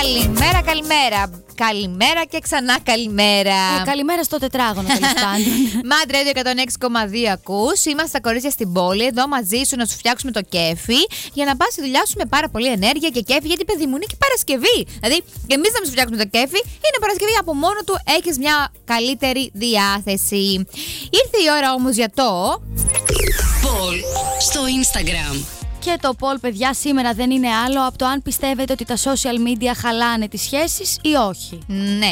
Καλημέρα, καλημέρα. Καλημέρα και ξανά καλημέρα. Καλημέρα στο τετράγωνο, τέλος πάντων. Mad Radio 106,2 ακούς. Είμαστε τα κορίτσια στην πόλη, εδώ μαζί σου να σου φτιάξουμε το κέφι για να πας στη δουλειά σου με πάρα πολύ ενέργεια και κέφι. Γιατί, παιδί μου, είναι και Παρασκευή. Δηλαδή, και εμείς να μην σου φτιάξουμε το κέφι, είναι Παρασκευή από μόνο του, έχεις μια καλύτερη διάθεση. Ήρθε η ώρα όμως για το Poll στο Instagram. Και το poll, παιδιά, σήμερα δεν είναι άλλο από το αν πιστεύετε ότι τα social media χαλάνε τις σχέσεις ή όχι. ναι.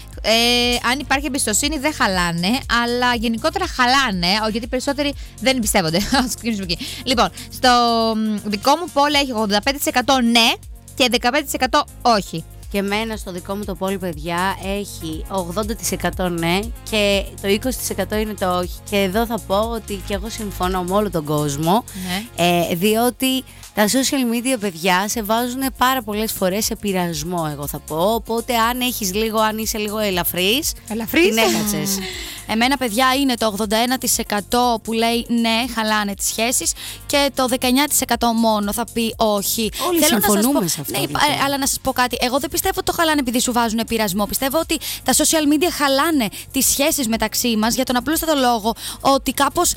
Αν υπάρχει εμπιστοσύνη δεν χαλάνε, αλλά γενικότερα χαλάνε, γιατί περισσότεροι δεν εμπιστεύονται. Ας ξεκινήσουμε εκεί. Λοιπόν, στο δικό μου poll έχει 85% ναι και 15% όχι. Και εμένα στο δικό μου το poll, παιδιά, έχει 80% ναι και το 20% είναι το όχι. Και εδώ θα πω ότι και εγώ συμφωνώ με όλο τον κόσμο, διότι τα social media, παιδιά, σε βάζουν πάρα πολλές φορές σε πειρασμό, εγώ θα πω. Οπότε αν είσαι λίγο ελαφρύς, την έκατσες. Εμένα, παιδιά, είναι το 81% που λέει ναι, χαλάνε τις σχέσεις και το 19% μόνο θα πει όχι. Όλοι συμφωνούμε σε αυτό. Ναι, αλλά να σας πω κάτι. Εγώ δεν πιστεύω ότι το χαλάνε επειδή σου βάζουν πειρασμό. Πιστεύω ότι τα social media χαλάνε τις σχέσεις μεταξύ μας για τον απλούστατο λόγο ότι κάπως...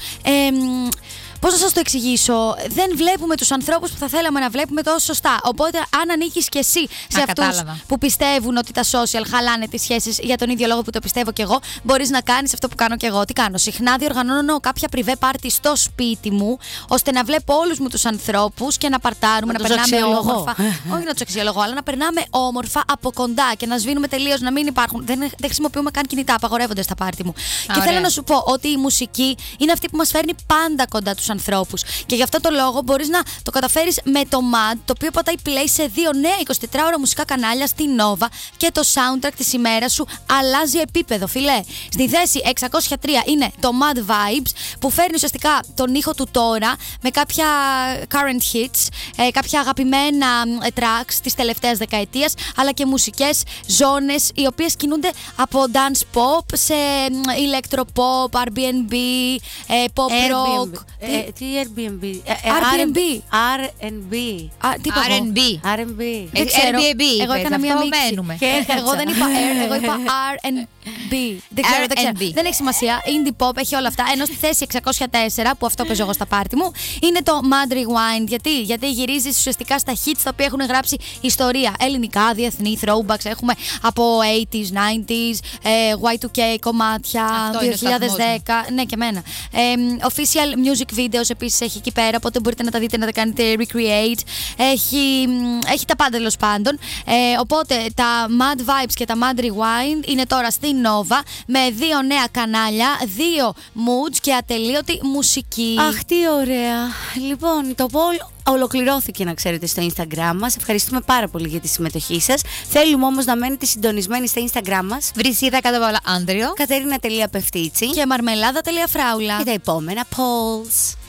πώς να σας το εξηγήσω, δεν βλέπουμε τους ανθρώπους που θα θέλαμε να βλέπουμε τόσο σωστά. Οπότε, αν ανήκεις κι εσύ σε αυτούς που πιστεύουν ότι τα social χαλάνε τις σχέσεις για τον ίδιο λόγο που το πιστεύω κι εγώ, μπορείς να κάνεις αυτό που κάνω κι εγώ. Τι κάνω? Συχνά διοργανώνω κάποια privé party στο σπίτι μου, ώστε να βλέπω όλους μου τους ανθρώπους και να παρτάρουμε, να περνάμε όμορφα. Όχι να τους αξιολογώ, αλλά να περνάμε όμορφα από κοντά και να σβήνουμε τελείως, να μην υπάρχουν. Δεν χρησιμοποιούμε καν κινητά, απαγορεύονται στα πάρτι μου. Και θέλω να σου πω ότι η μουσική είναι αυτή που μας φέρνει πάντα κοντά τους ανθρώπους. Και γι' αυτό το λόγο μπορείς να το καταφέρεις με το MAD, το οποίο πατάει play σε 2 νέα 24ωρα μουσικά κανάλια στη Nova και το soundtrack της ημέρας σου αλλάζει επίπεδο, φιλέ. Στη θέση 603 είναι το MAD Vibes, που φέρνει ουσιαστικά τον ήχο του τώρα με κάποια current hits, κάποια αγαπημένα tracks της τελευταίας δεκαετίας, αλλά και μουσικές ζώνες οι οποίες κινούνται από dance pop σε electro-pop, Airbnb, pop rock. Τι Airbnb? Airbnb. R&B. Δεν ξέρω. Airbnb. Εγώ έκανα μία μίξη. Εγώ δεν είπα Air, εγώ είπα R&B. Δεν ξέρω. Δεν έχει σημασία. Indie pop έχει όλα αυτά. Ενώ στη θέση 604, που αυτό παίζω εγώ στα πάρτι μου, είναι το Mad Rewind. Γιατί γυρίζει ουσιαστικά στα hits τα οποία έχουν γράψει ιστορία. Ελληνικά, διεθνή, throwbacks. Έχουμε από 80s, 90s, Y2K κομμάτια, 2010. Ναι, και εμένα. Official music videos επίσης έχει εκεί πέρα, οπότε μπορείτε να τα δείτε, να τα κάνετε recreate. Έχει τα πάντα, τέλος πάντων. Οπότε τα Mad Vibes και τα Mad Rewind είναι τώρα στην Nova με 2 νέα κανάλια, 2 moods και ατελείωτη μουσική. Αχ, τι ωραία. Λοιπόν, το poll ολοκληρώθηκε, να ξέρετε, στο Instagram μας. Ευχαριστούμε πάρα πολύ για τη συμμετοχή σας. Θέλουμε όμως να μένετε συντονισμένοι στο Instagram μας. Βρυσίδα _Άντριο, Κατερίνα.Πεφτίτσι και Μαρμελάδα.Φράουλα. Και τα επόμενα polls.